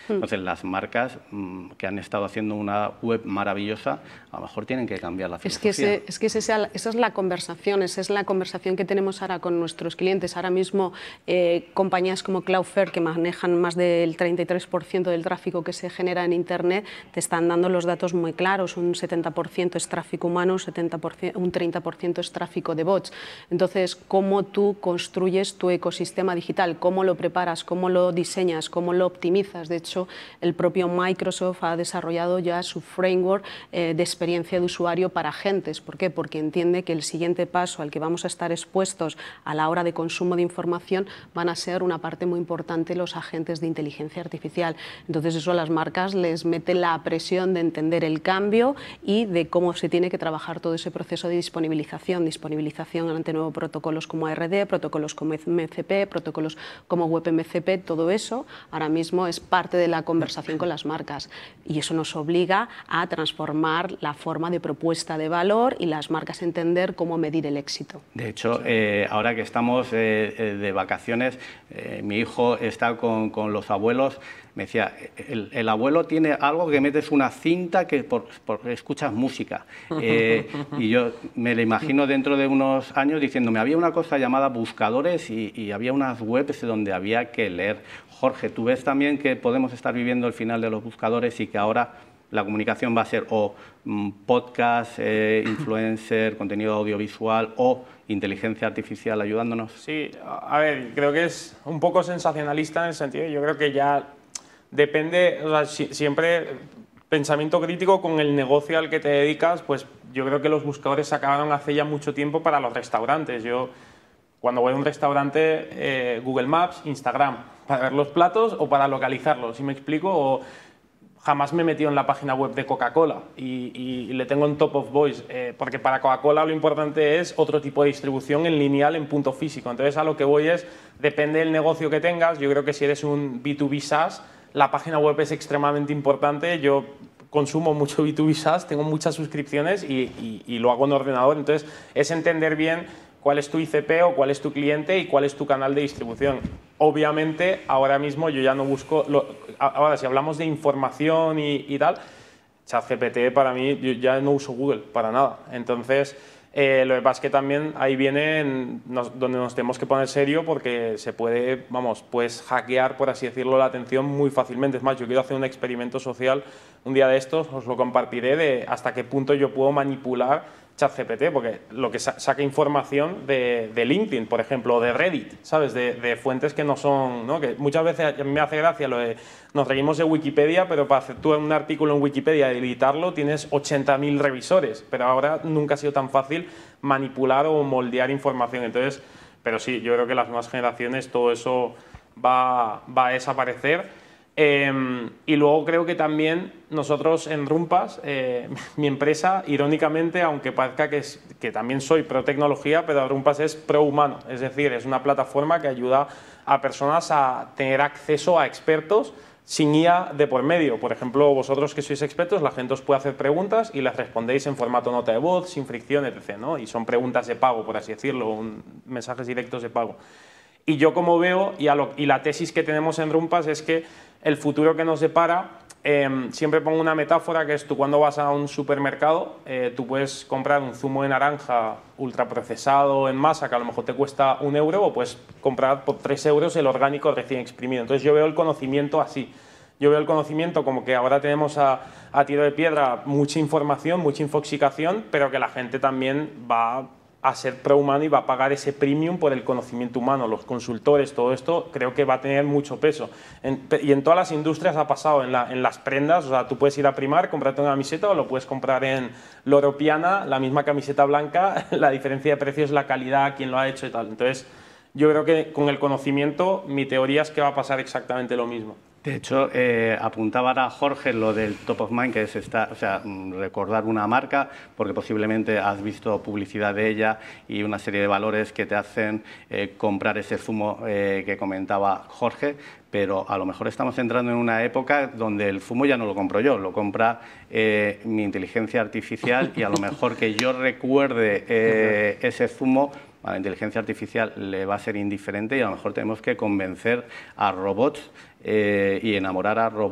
Entonces, las marcas que han estado haciendo una web maravillosa, a lo mejor tienen que cambiar la filosofía. Es que esa es la conversación, esa es la conversación que tenemos ahora con nuestros clientes. Ahora mismo, compañías como Cloudflare, que manejan más del 33% del tráfico que se genera en Internet, te están dando los datos muy claros. Un 70% es tráfico humano, un 30% es tráfico de bots. Entonces, ¿cómo tú construyes tu ecosistema digital? ¿Cómo lo preparas? ¿Cómo lo diseñas? ¿Cómo lo optimizas? De hecho, el propio Microsoft ha desarrollado ya su framework de experiencia de usuario para agentes. ¿Por qué? Porque entiende que el siguiente paso al que vamos a estar expuestos a la hora de consumo de información van a ser una parte muy importante los agentes de inteligencia artificial. Entonces, eso a las marcas les mete la presión de entender el cambio y de cómo se tiene que trabajar todo ese proceso de disponibilización ante nuevos protocolos como ARD, protocolos como MCP, protocolos como WebMCP. Todo eso ahora mismo es parte de la conversación con las marcas y eso nos obliga a transformar la forma de propuesta de valor y las marcas entender cómo medir el éxito. De hecho, ahora que estamos de vacaciones, mi hijo está con los abuelos. Me decía, el abuelo tiene algo que metes una cinta que escuchas música. Y yo me lo imagino dentro de unos años diciéndome, había una cosa llamada buscadores y había unas webs donde había que leer. Jorge, ¿tú ves también que podemos estar viviendo el final de los buscadores y que ahora la comunicación va a ser o podcast, influencer, contenido audiovisual o inteligencia artificial ayudándonos? Sí, a ver, creo que es un poco sensacionalista en el sentido, yo creo que ya depende, o sea, siempre pensamiento crítico con el negocio al que te dedicas, pues yo creo que los buscadores se acabaron hace ya mucho tiempo para los restaurantes. Yo, cuando voy a un restaurante, Google Maps, Instagram, para ver los platos o para localizarlos, ¿sí me explico? O jamás me he metido en la página web de Coca-Cola y le tengo en top of voice, porque para Coca-Cola lo importante es otro tipo de distribución en lineal, en punto físico. Entonces, a lo que voy es, depende del negocio que tengas. Yo creo que si eres un B2B SaaS, la página web es extremadamente importante. Yo consumo mucho B2B SaaS, tengo muchas suscripciones y lo hago en ordenador. Entonces, es entender bien cuál es tu ICP o cuál es tu cliente y cuál es tu canal de distribución. Obviamente, ahora mismo yo ya no busco... Ahora, si hablamos de información y tal, ChatGPT para mí, yo ya no uso Google para nada. Entonces, lo que pasa es que también ahí viene donde nos tenemos que poner serio porque se puede, puedes hackear, por así decirlo, la atención muy fácilmente. Es más, yo quiero hacer un experimento social un día de estos, os lo compartiré, de hasta qué punto yo puedo manipular ChatGPT, porque lo que saca información de LinkedIn, por ejemplo, o de Reddit, ¿sabes? De fuentes que no son, ¿no? Que muchas veces a mí me hace gracia lo de, nos reímos de Wikipedia, pero para hacer tú un artículo en Wikipedia y editarlo tienes 80.000 revisores, pero ahora nunca ha sido tan fácil manipular o moldear información. Entonces, pero sí, yo creo que las nuevas generaciones todo eso va a desaparecer. Y luego creo que también nosotros en Rumpas, mi empresa, irónicamente, aunque parezca que también soy pro tecnología, pero Rumpas es pro humano, es decir, es una plataforma que ayuda a personas a tener acceso a expertos sin IA de por medio. Por ejemplo, vosotros que sois expertos, la gente os puede hacer preguntas y las respondéis en formato nota de voz, sin fricción, etc., ¿no? Y son preguntas de pago, por así decirlo, mensajes directos de pago. Y yo como veo, y la tesis que tenemos en Rumpas es que el futuro que nos depara, siempre pongo una metáfora que es tú cuando vas a un supermercado, tú puedes comprar un zumo de naranja ultraprocesado en masa que a lo mejor te cuesta 1 euro o puedes comprar por 3 euros el orgánico recién exprimido. Entonces yo veo el conocimiento así. Yo veo el conocimiento como que ahora tenemos a tiro de piedra mucha información, mucha infoxicación, pero que la gente también va a ser pro-humano y va a pagar ese premium por el conocimiento humano. Los consultores, todo esto, creo que va a tener mucho peso. Y en todas las industrias ha pasado, en las prendas, o sea, tú puedes ir a Primark, comprarte una camiseta o lo puedes comprar en Loro Piana, la misma camiseta blanca, la diferencia de precio es la calidad, quién lo ha hecho y tal. Entonces, yo creo que con el conocimiento, mi teoría es que va a pasar exactamente lo mismo. De hecho, apuntaba ahora Jorge lo del top of mind, que es recordar una marca, porque posiblemente has visto publicidad de ella y una serie de valores que te hacen comprar ese zumo que comentaba Jorge, pero a lo mejor estamos entrando en una época donde el zumo ya no lo compro yo, lo compra mi inteligencia artificial y a lo mejor que yo recuerde ese zumo, a la inteligencia artificial le va a ser indiferente y a lo mejor tenemos que convencer a robots y enamorar a robots